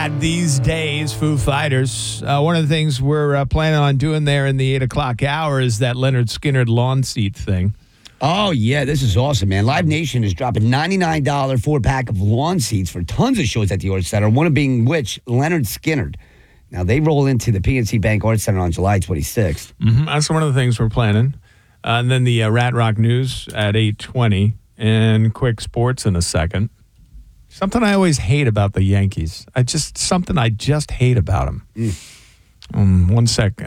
rad these days, Foo Fighters. One of the things we're planning on doing there in the 8 o'clock hour is that Leonard Skinner lawn seat thing. Oh, yeah, this is awesome, man. Live Nation is dropping $99 4-pack of lawn seats for tons of shows at the Arts Center, one of being which, Leonard Skinner. Now, they roll into the PNC Bank Arts Center on July 26th. That's one of the things we're planning. And then the Rat Rock News at 8:20 and quick sports in a second. Something I always hate about the Yankees. Something I just hate about them. 1 sec.